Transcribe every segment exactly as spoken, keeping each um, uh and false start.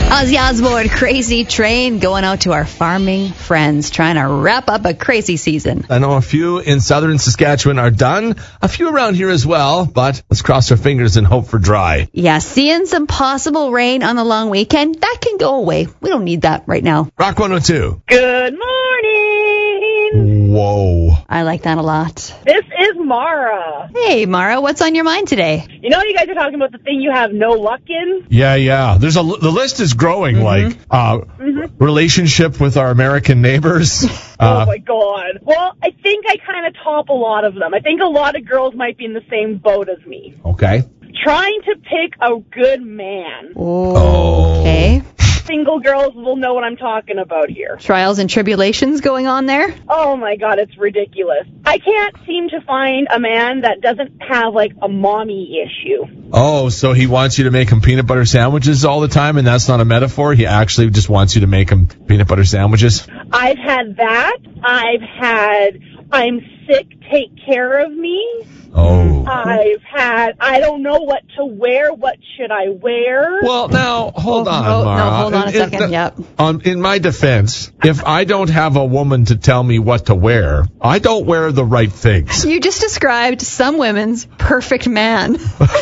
Ozzy Osbourne, Crazy Train, going out to our farming friends, trying to wrap up a crazy season. I know a few in southern Saskatchewan are done, a few around here as well, but let's cross our fingers and hope for dry. Yeah, seeing some possible rain on the long weekend, that can go away. We don't need that right now. Rock one oh two. Good morning. Whoa. I like that a lot. This is Mara. Hey, Mara, what's on your mind today? You know, you guys are talking about the thing you have no luck in? Yeah, yeah. There's a the list is growing. Mm-hmm. Like uh, mm-hmm. relationship with our American neighbors. Uh, oh my God. Well, I think I kind of top a lot of them. I think a lot of girls might be in the same boat as me. Okay. Trying to pick a good man. Oh. Okay. Single girls will know what I'm talking about here. Trials and tribulations going on there? Oh my God, it's ridiculous. I can't seem to find a man that doesn't have like a mommy issue. Oh, so he wants you to make him peanut butter sandwiches all the time, and that's not a metaphor? He actually just wants you to make him peanut butter sandwiches? I've had that. I've had, I'm sick, take care of me. Oh. I've had, I don't know what to wear. What should I wear? Well, now, hold oh, on, oh, Mara. No, hold on a second, in, yep. Um, in my defense, if I don't have a woman to tell me what to wear, I don't wear the right things. You just described some women's perfect man.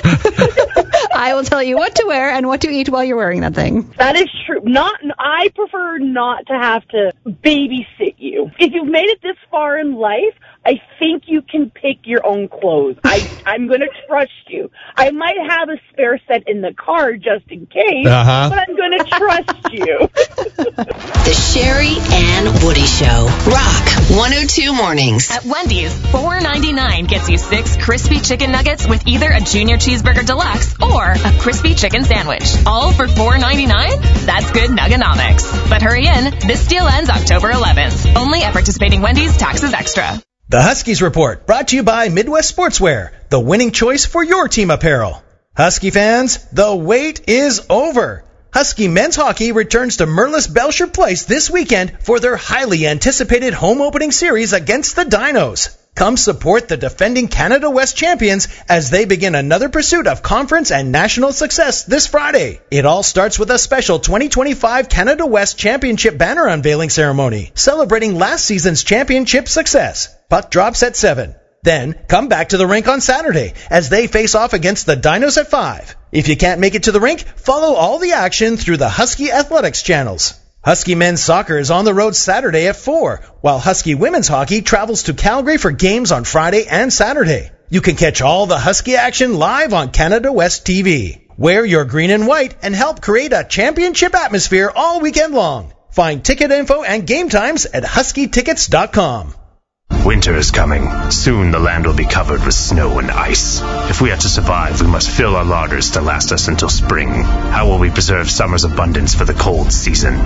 I will tell you what to wear and what to eat while you're wearing that thing. That is true. Not, I prefer not to have to babysit you. If you've made it this far in life, I think you can pick your own clothes. I, I'm going to trust you. I might have a spare set in the car just in case, uh-huh. but I'm going to trust you. The Sherry and Woody Show. Rock one oh two Mornings. At Wendy's, four ninety-nine gets you six crispy chicken nuggets with either a junior cheeseburger deluxe or a crispy chicken sandwich. All for four ninety-nine? That's good nuggonomics. But hurry in. This deal ends October eleventh. Only at participating Wendy's, taxes extra. The Huskies Report, brought to you by Midwest Sportswear, the winning choice for your team apparel. Husky fans, the wait is over. Husky men's hockey returns to Merlis Belcher Place this weekend for their highly anticipated home opening series against the Dinos. Come support the defending Canada West champions as they begin another pursuit of conference and national success this Friday. It all starts with a special twenty twenty-five Canada West Championship banner unveiling ceremony, celebrating last season's championship success. Puck drops at seven. Then, come back to the rink on Saturday as they face off against the Dinos at five. If you can't make it to the rink, follow all the action through the Husky Athletics channels. Husky men's soccer is on the road Saturday at four, while Husky women's hockey travels to Calgary for games on Friday and Saturday. You can catch all the Husky action live on Canada West T V. Wear your green and white and help create a championship atmosphere all weekend long. Find ticket info and game times at husky tickets dot com. Winter is coming. Soon the land will be covered with snow and ice. If we are to survive, we must fill our larders to last us until spring. How will we preserve summer's abundance for the cold season?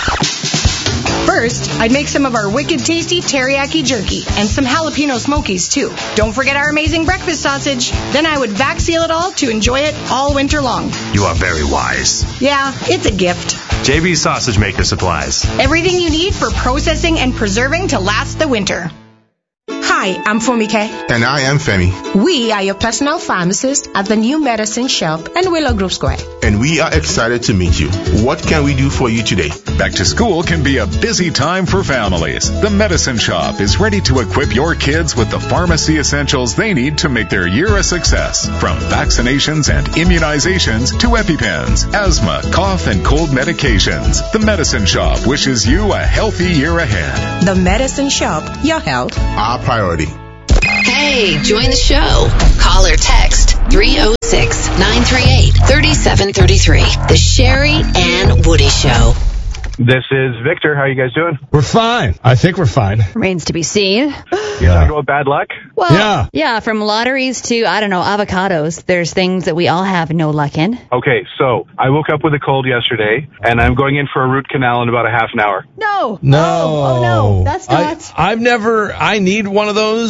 First, I'd make some of our wicked tasty teriyaki jerky and some jalapeno smokies too. Don't forget our amazing breakfast sausage. Then I would vac seal it all to enjoy it all winter long. You are very wise. Yeah, it's a gift. J B Sausage Maker supplies everything you need for processing and preserving to last the winter. Hi, I'm Fumike. And I am Femi. We are your personal pharmacist at the New Medicine Shop in Willow Grove Square. And we are excited to meet you. What can we do for you today? Back to school can be a busy time for families. The Medicine Shop is ready to equip your kids with the pharmacy essentials they need to make their year a success. From vaccinations and immunizations to EpiPens, asthma, cough, and cold medications. The Medicine Shop wishes you a healthy year ahead. The Medicine Shop, your health, our priority. Hey, join the show. Call or text three oh six, nine three eight, three seven three three. The Sherry and Woody Show. This is Victor. How are you guys doing? We're fine. I think we're fine. Remains to be seen. You talking about bad luck? Well, yeah. yeah, from lotteries to, I don't know, avocados. There's things that we all have no luck in. Okay, so I woke up with a cold yesterday, and I'm going in for a root canal in about a half an hour. No. No. Oh, oh no. That's not. I, I've never, I need one of those.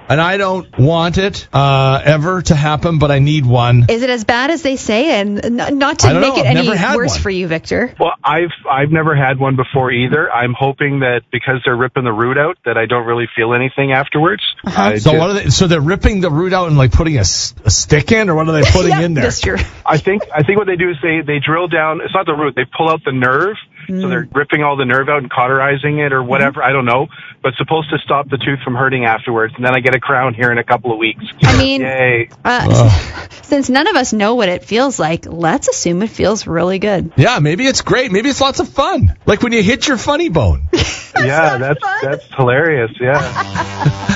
and I don't want it uh, ever to happen, but I need one. Is it as bad as they say? And n- not to I don't make know. it I've any never had worse one. for you, Victor. Well, I've I've never had one before either. I'm hoping that because they're ripping the root out, that I don't really feel anything afterwards. Uh-huh. I So just- what are they? So they're ripping the root out and like putting a, s- a stick in, or what are they putting yeah, in there? that's true. I think I think what they do is they they drill down. It's not the root. They pull out the nerve. Mm. So they're ripping all the nerve out and cauterizing it or whatever. Mm-hmm. I don't know. But it's supposed to stop the tooth from hurting afterwards. And then I get a crown here in a couple of weeks. I mean, Yay. uh, since none of us know what it feels like, let's assume it feels really good. Yeah, maybe it's great. Maybe it's lots of fun. Like when you hit your funny bone. yeah, that's that's hilarious. Yeah.